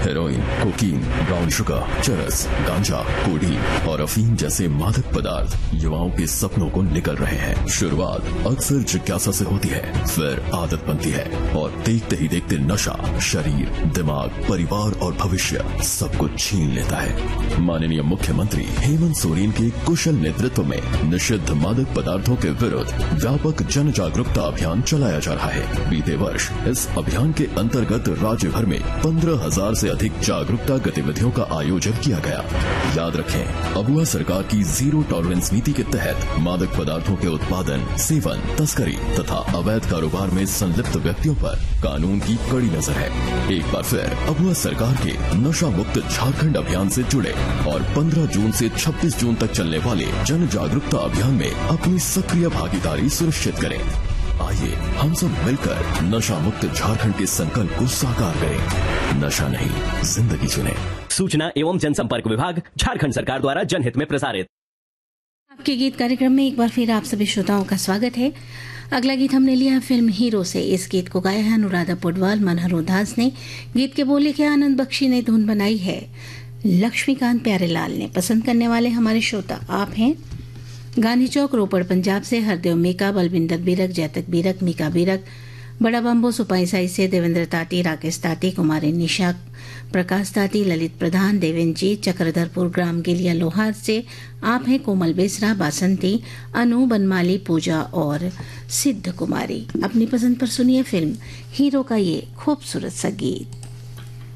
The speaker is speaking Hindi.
हेरोइन, कोकीन, ब्राउन शुगर, चरस, गांजा, कोडीन और अफीम जैसे मादक पदार्थ युवाओं के सपनों को निकल रहे हैं। शुरुआत अक्सर जिज्ञासा से होती है, फिर आदत बनती है और देखते ही देखते नशा शरीर, दिमाग, परिवार और भविष्य सब कुछ छीन लेता है। माननीय मुख्यमंत्री हेमंत सोरेन के कुशल नेतृत्व में निषिद्ध मादक पदार्थों के विरुद्ध व्यापक जन जागरूकता अभियान चलाया जा रहा है। बीते वर्ष इस अभियान के अंतर्गत राज्य भर में 15,000 से अधिक जागरूकता गतिविधियों का आयोजन किया गया। याद रखें, अबुआ सरकार की जीरो टॉलरेंस नीति के तहत मादक पदार्थों के उत्पादन, सेवन, तस्करी तथा अवैध कारोबार में संलिप्त व्यक्तियों पर कानून की कड़ी नजर है। एक बार फिर अबुआ सरकार के नशा मुक्त झारखंड अभियान से जुड़े और 15 जून से 26 जून तक चलने वाले जन जागरूकता अभियान में अपनी सक्रिय भागीदारी सुनिश्चित करें। आइए हम सब मिलकर नशा मुक्त झारखंड के संकल्प को साकार करें। नशा नहीं, जिंदगी चुनें। सूचना एवं जनसंपर्क विभाग, झारखंड सरकार द्वारा जनहित में प्रसारित। आपके गीत कार्यक्रम में एक बार फिर आप सभी श्रोताओं का स्वागत है। अगला गीत हमने लिया फिल्म हीरो से। इस गीत को गाया है अनुराधा पौडवाल, मनहर उदास ने। गीत के बोले के आनंद बख्शी ने धुन बनाई है लक्ष्मीकांत प्यारेलाल ने। पसंद करने वाले हमारे श्रोता आप हैं गांधी चौक, रोपड़, पंजाब से हरदेव मेका, बलविंदर बीरक, जैतक बीरक, मीका बीरक, बड़ा बम्बो, सुपाई साई से देवेंद्र ताती, राकेश ताती, कुमारी निशा, प्रकाश ताती, ललित प्रधान, देवेंद्र जी, चक्रधरपुर ग्राम गिलिया लोहार से आप हैं कोमल बेसरा, बासंती, अनु, बनमाली, पूजा और सिद्ध कुमारी। अपनी पसंद पर सुनिए फिल्म हीरो का ये खूबसूरत सा गीत।